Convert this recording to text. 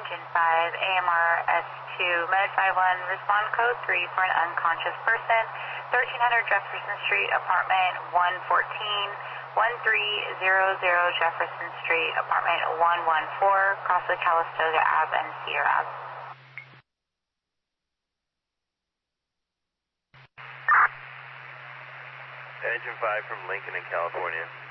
Engine 5, AMR S2, Med 51, respond code 3 for an unconscious person, 1300 Jefferson Street, apartment 114, 1300 Jefferson Street, apartment 114, across the Calistoga Ave and Cedar Ave. Engine 5 from Lincoln in California.